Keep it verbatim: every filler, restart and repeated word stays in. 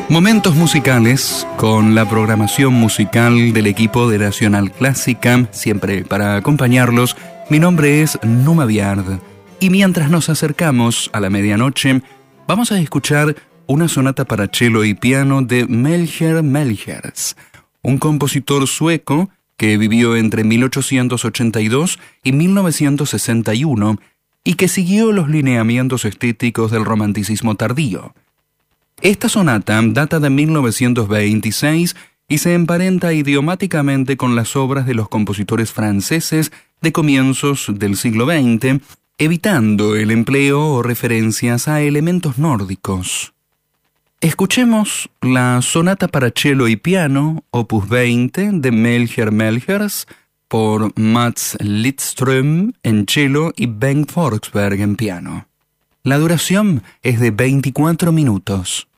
Momentos musicales con la programación musical del equipo de Nacional Clásica, siempre para acompañarlos. Mi nombre es Numa Viard y mientras nos acercamos a la medianoche, vamos a escuchar una sonata para cello y piano de Melchior Melchers, un compositor sueco que vivió entre mil ochocientos ochenta y dos y mil novecientos sesenta y uno y que siguió los lineamientos estéticos del romanticismo tardío. Esta sonata data de mil novecientos veintiséis y se emparenta idiomáticamente con las obras de los compositores franceses de comienzos del siglo veinte, evitando el empleo o referencias a elementos nórdicos. Escuchemos la sonata para cello y piano, opus veinte, de Melchior Melchers, por Mats Lidström en cello y Bengt Forsberg en piano. La duración es de veinticuatro minutos.